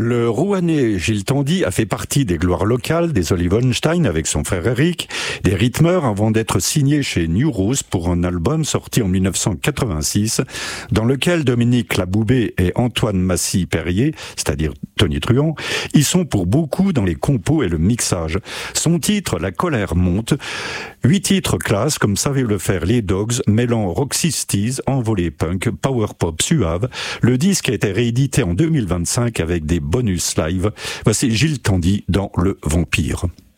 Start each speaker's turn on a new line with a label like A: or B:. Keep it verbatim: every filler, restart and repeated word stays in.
A: Le Rouennais Gilles Tandy a fait partie des gloires locales des Olive Einstein avec son frère Eric, des rythmeurs avant d'être signé chez New Rose pour un album sorti en mille neuf cent quatre-vingt-six dans lequel Dominique Laboubé et Antoine Massy-Perrier, c'est-à-dire Tony Truant, y sont pour beaucoup dans les compos et le mixage. Son titre, La colère monte, huit titres classe comme savaient le faire les Dogs, mêlant Roxy-Steez, envolé punk, power pop suave. Le disque a été réédité en deux mille vingt-cinq avec des bonus live. Voici Gilles Tandy dans Le Vampire.